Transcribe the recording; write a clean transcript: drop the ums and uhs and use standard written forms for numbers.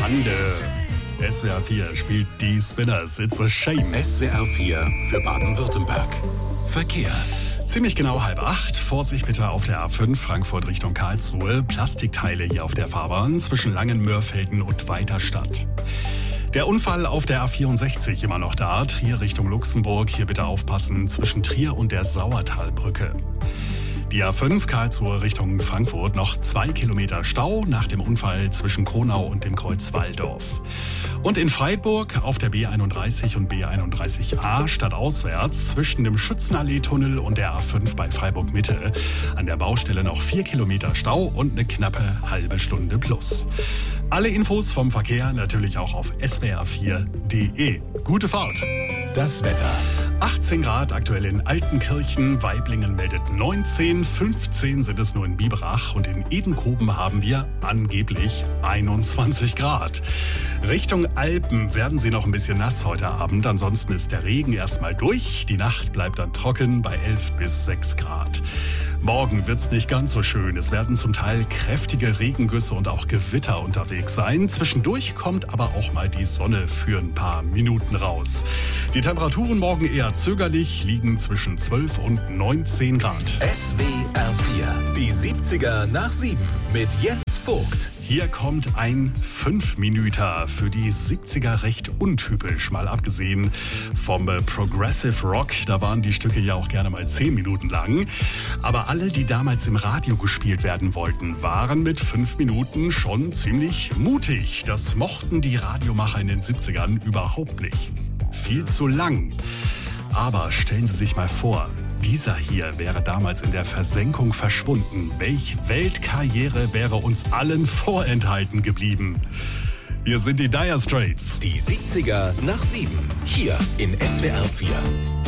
Schande. SWR 4 spielt die Spinners. It's a shame. SWR 4 für Baden-Württemberg. Verkehr. Ziemlich genau 7:30. Vorsicht bitte auf der A5 Frankfurt Richtung Karlsruhe. Plastikteile hier auf der Fahrbahn zwischen Langenmörfelden und Weiterstadt. Der Unfall auf der A64 immer noch da. Trier Richtung Luxemburg. Hier bitte aufpassen zwischen Trier und der Sauertalbrücke. Die A5 Karlsruhe Richtung Frankfurt, noch 2 Kilometer Stau nach dem Unfall zwischen Kronau und dem Kreuz Walldorf. Und in Freiburg auf der B31 und B31a stadtauswärts zwischen dem Schützenallee-Tunnel und der A5 bei Freiburg Mitte an der Baustelle noch 4 Kilometer Stau und eine knappe halbe Stunde plus. Alle Infos vom Verkehr natürlich auch auf swr4.de. Gute Fahrt! Das Wetter. 18 Grad aktuell in Altenkirchen, Waiblingen meldet 19, 15 sind es nur in Biberach und in Edenkoben haben wir angeblich 21 Grad. Richtung Alpen werden sie noch ein bisschen nass heute Abend, ansonsten ist der Regen erstmal durch, die Nacht bleibt dann trocken bei 11 bis 6 Grad. Morgen wird's nicht ganz so schön. Es werden zum Teil kräftige Regengüsse und auch Gewitter unterwegs sein. Zwischendurch kommt aber auch mal die Sonne für ein paar Minuten raus. Die Temperaturen morgen eher zögerlich, liegen zwischen 12 und 19 Grad. SWR 4, die 70er nach 7 mit Jens Vogt. Hier kommt ein 5-Minüter für die 70er recht untypisch, mal abgesehen vom Progressive Rock. Da waren die Stücke ja auch gerne mal 10 Minuten lang. Aber alle, die damals im Radio gespielt werden wollten, waren mit 5 Minuten schon ziemlich mutig. Das mochten die Radiomacher in den 70ern überhaupt nicht. Viel zu lang. Aber stellen Sie sich mal vor, dieser hier wäre damals in der Versenkung verschwunden. Welch Weltkarriere wäre uns allen vorenthalten geblieben? Hier sind die Dire Straits. Die 70er nach 7, hier in SWR 4.